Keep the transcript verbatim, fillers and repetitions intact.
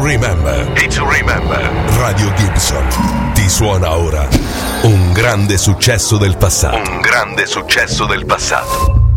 remember. Hit to remember. Radio Gibson ti suona ora un grande successo del passato. Un grande successo del passato.